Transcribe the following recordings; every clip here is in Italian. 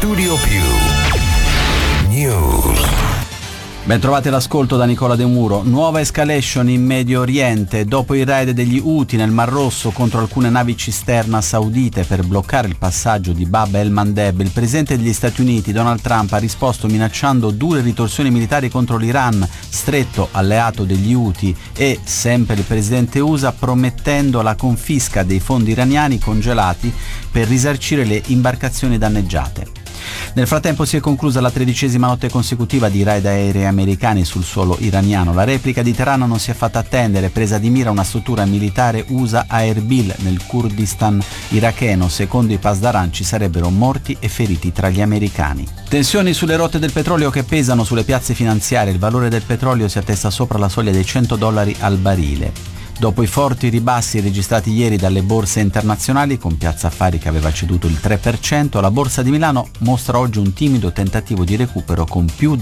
Studio Più News. Ben trovati all'ascolto da Nicola De Muro. Nuova escalation in Medio Oriente. Dopo il raid degli Houthi nel Mar Rosso contro alcune navi cisterna saudite per bloccare il passaggio di Bab el-Mandeb, il presidente degli Stati Uniti, Donald Trump, ha risposto minacciando dure ritorsioni militari contro l'Iran, stretto alleato degli Houthi, e, sempre il presidente USA, promettendo la confisca dei fondi iraniani congelati per risarcire le imbarcazioni danneggiate. Nel frattempo si è conclusa la 13ª notte consecutiva di raid aerei americani sul suolo iraniano. La replica di Teheran non si è fatta attendere, presa di mira una struttura militare USA a Erbil, nel Kurdistan iracheno. Secondo i Pasdaran ci sarebbero morti e feriti tra gli americani. Tensioni sulle rotte del petrolio che pesano sulle piazze finanziarie. Il valore del petrolio si attesta sopra la soglia dei $100 al barile. Dopo i forti ribassi registrati ieri dalle borse internazionali, con Piazza Affari che aveva ceduto il 3%, la borsa di Milano mostra oggi un timido tentativo di recupero con più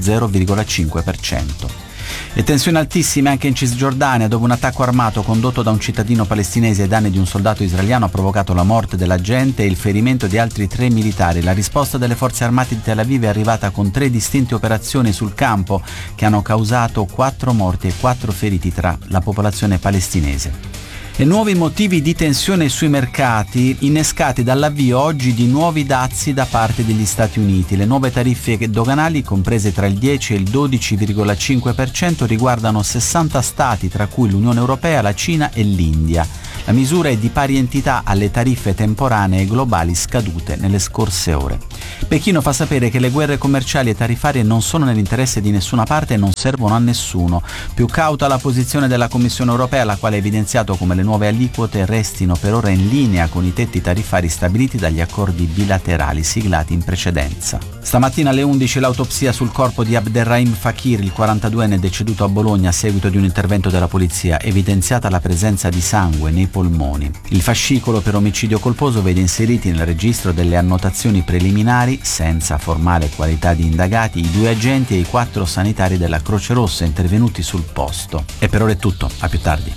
0,5%. E tensioni altissime anche in Cisgiordania, dove un attacco armato condotto da un cittadino palestinese ai danni di un soldato israeliano ha provocato la morte dell'agente e il ferimento di altri 3 militari. La risposta delle forze armate di Tel Aviv è arrivata con 3 distinte operazioni sul campo che hanno causato 4 morti e 4 feriti tra la popolazione palestinese. E nuovi motivi di tensione sui mercati innescati dall'avvio oggi di nuovi dazi da parte degli Stati Uniti. Le nuove tariffe doganali, comprese tra il 10 e il 12,5%, riguardano 60 stati, tra cui l'Unione Europea, la Cina e l'India. La misura è di pari entità alle tariffe temporanee globali scadute nelle scorse ore. Pechino fa sapere che le guerre commerciali e tariffarie non sono nell'interesse di nessuna parte e non servono a nessuno. Più cauta la posizione della Commissione Europea, la quale ha evidenziato come le nuove aliquote restino per ora in linea con i tetti tariffari stabiliti dagli accordi bilaterali siglati in precedenza. Stamattina alle 11 l'autopsia sul corpo di Abderrahim Fakir, il 42enne deceduto a Bologna a seguito di un intervento della polizia, evidenziata la presenza di sangue nei polmoni. Il fascicolo per omicidio colposo vede inseriti nel registro delle annotazioni preliminari, senza formale qualità di indagati, i 2 agenti e i 4 sanitari della Croce Rossa intervenuti sul posto. E per ora è tutto, a più tardi.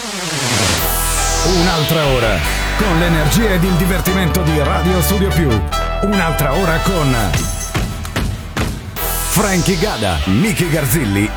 Un'altra ora con l'energia ed il divertimento di Radio Studio Più. Un'altra ora con Frankie Gada, Miki Garzilli